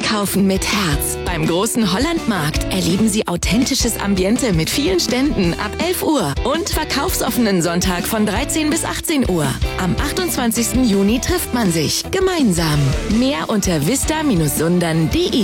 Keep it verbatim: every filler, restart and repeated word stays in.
Einkaufen mit Herz. Beim großen Hollandmarkt erleben Sie authentisches Ambiente mit vielen Ständen ab elf Uhr und verkaufsoffenen Sonntag von dreizehn bis achtzehn Uhr. Am achtundzwanzigsten Juni trifft man sich gemeinsam. Mehr unter vista Bindestrich sundern punkt de.